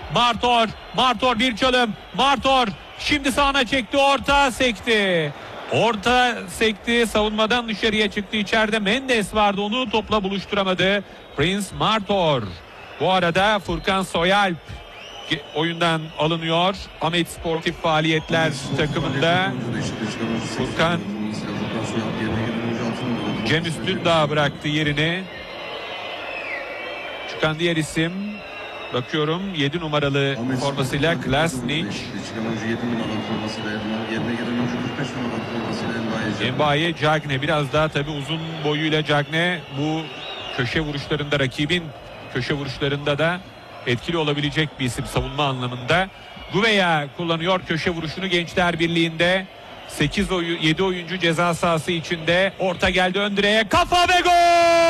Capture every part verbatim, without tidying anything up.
Martor, Martor bir çalım. Martor şimdi sağına çekti, orta sekti. Orta sekti, savunmadan dışarıya çıktı. İçeride Mendes vardı, onu topla buluşturamadı Prince Martor. Bu arada Furkan Soyalp oyundan alınıyor. Ahmet Sportif Faaliyetler takımında. Furkan Cem Üstündağ bıraktı yerini. Çıkan diğer isim, bakıyorum, yedi numaralı formasıyla Klasnic. Mbaye Cagne biraz daha tabi uzun boyuyla Cagne bu köşe vuruşlarında, rakibin köşe vuruşlarında da etkili olabilecek bir isim savunma anlamında. Gouveia kullanıyor köşe vuruşunu Gençler Birliği'nde. sekiz oyu, yedi oyuncu ceza sahası içinde. Orta geldi ön direğe, kafa ve gol!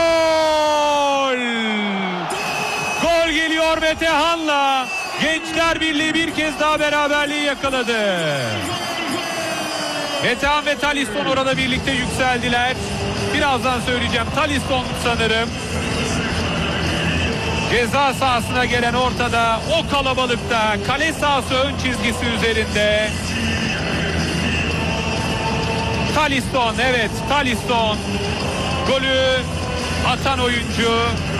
Gol geliyor Metehan'la. Gençler Birliği bir kez daha beraberliği yakaladı. Metehan ve Talisson orada birlikte yükseldiler. Birazdan söyleyeceğim. Talisson sanırım. Ceza sahasına gelen ortada, o kalabalıkta, kale sahası ön çizgisi üzerinde. Talisson, evet Talisson golü atan oyuncu.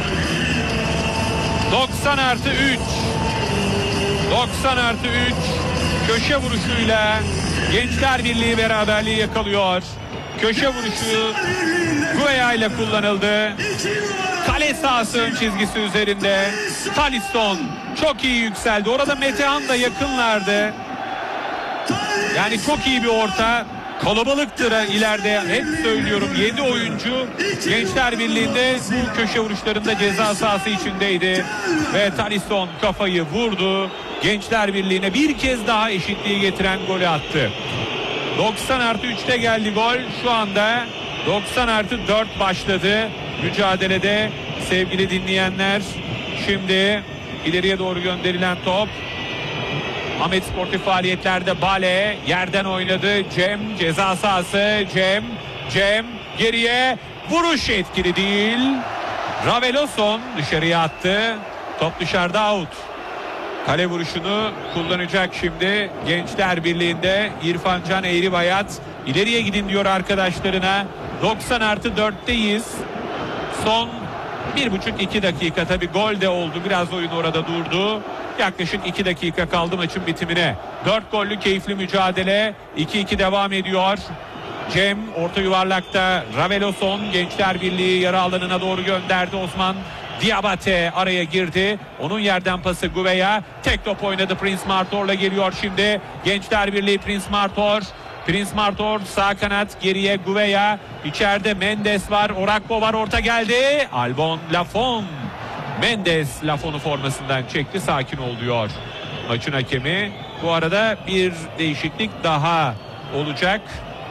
doksan artı üç doksan artı üç köşe vuruşuyla Gençler Birliği beraberliği yakalıyor. Köşe vuruşu Gouveia ile kullanıldı. Kale sahası ön çizgisi üzerinde. Talisson çok iyi yükseldi. Orada Metehan da yakınlardı. Yani çok iyi bir orta. Kalabalıktır ileride, hep söylüyorum, yedi oyuncu Gençler Birliği'nde bu köşe vuruşlarında ceza sahası içindeydi. Ve Talisson kafayı vurdu. Gençler Birliği'ne bir kez daha eşitliği getiren golü attı. doksan artı üçte geldi gol. Şu anda doksan artı dört başladı mücadelede sevgili dinleyenler. Şimdi ileriye doğru gönderilen top. Ahmet Sportif Faaliyetlerde Bale yerden oynadı. Cem ceza sahası. Cem Cem geriye, vuruş etkili değil. Raveloson dışarıya attı. Top dışarıda, out. Kale vuruşunu kullanacak şimdi Gençler Birliği'nde İrfan Can Eğribayat. İleriye gidin diyor arkadaşlarına. doksan artı dörtteyiz. Son bir buçuk iki dakika, tabi gol de oldu. Biraz oyun orada durdu. Yaklaşık iki dakika kaldı maçın bitimine. dört gollü keyifli mücadele. iki iki devam ediyor. Cem orta yuvarlakta, Raveloson Gençler Birliği yarı alanına doğru gönderdi. Osman Diabate araya girdi. Onun yerden pası Gouveia. Tek top oynadı, Prince Martor'la geliyor şimdi Gençler Birliği. Prince Martor. Prince Martor sağ kanat, geriye Gouveia. İçeride Mendes var, Orakpo var, orta geldi. Albon Lafon. Mendes Lafon'u formasından çekti, sakin ol diyor maçın hakemi. Bu arada bir değişiklik daha olacak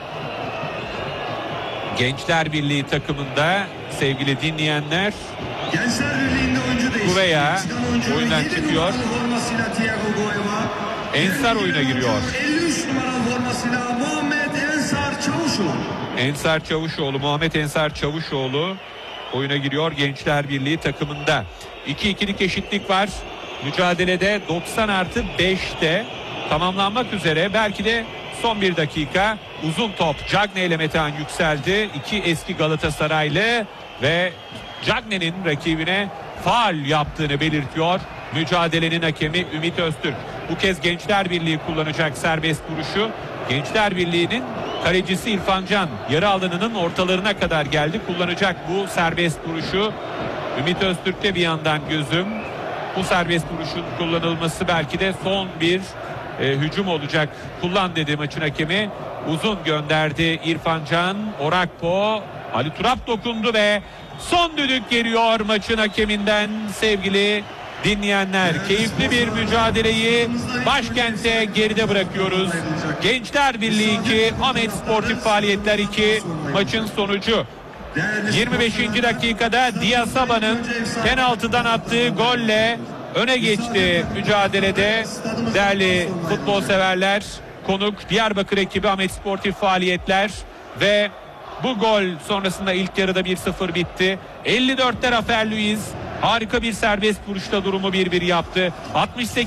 Gençler Birliği takımında sevgili dinleyenler. Gençler Birliği'nde oyuncu değişikliği. Gouveia oyundan çıkıyor. Ensar oyuna giriyor. elli üç numaralı formasıyla Muhammed Ensar Çavuşoğlu. Ensar Çavuşoğlu, Muhammed Ensar Çavuşoğlu oyuna giriyor Gençler Birliği takımında. iki ikilik eşitlik var. Mücadelede doksan artı beşte tamamlanmak üzere. Belki de son bir dakika. Uzun top Cagne ile Metehan yükseldi. İki eski Galatasaraylı ve Cagne'nin rakibine faul yaptığını belirtiyor mücadelenin hakemi Ümit Öztürk. Bu kez Gençler Birliği kullanacak serbest vuruşu. Gençler Birliği'nin kalecisi İrfan Can yarı alanının ortalarına kadar geldi. Kullanacak bu serbest vuruşu. Ümit Öztürk'te bir yandan gözüm. Bu serbest vuruşun kullanılması belki de son bir e, hücum olacak. Kullan dedi maçın hakemi. Uzun gönderdi İrfan Can. Orakpo, Ali Turap dokundu ve son düdük geliyor maçın hakeminden sevgili dinleyenler. Keyifli bir mücadeleyi başkente geride bırakıyoruz. Gençler Birliği iki, Ahmet Sportif Faaliyetler iki maçın sonucu. yirmi beşinci dakikada Diasaba'nın penaltıdan attığı golle öne geçti mücadelede. Değerli futbol severler, konuk Diyarbakır ekibi Ahmet Sportif Faaliyetler ve bu gol sonrasında ilk yarıda bir sıfır bitti. elli dörtte Rafael Luiz harika bir serbest vuruşta durumu bir bir yaptı. altmış sekiz